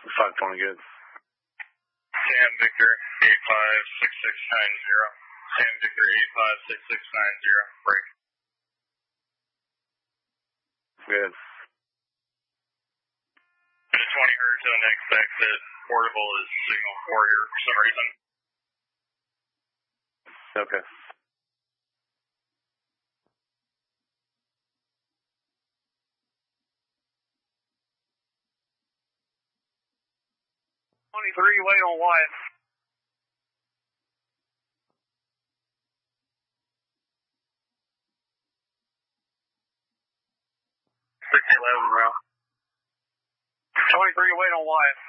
520 good. Sam Victor 856690. Sam Victor 856690. Break. Good. To 20 hertz to the next exit. Portable is signal 4 here for some reason. Okay. Wait on Wyatt. 611 route. 23, wait on Wyatt.